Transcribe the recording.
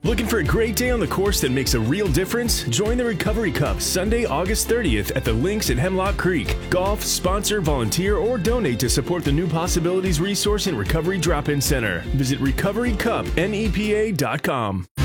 Looking for a great day on the course that makes a real difference? Join the Recovery Cup Sunday, August 30th at the Links at Hemlock Creek. Golf, sponsor, volunteer, or donate to support the New Possibilities Resource and Recovery Drop-In Center. Visit recoverycupnepa.com.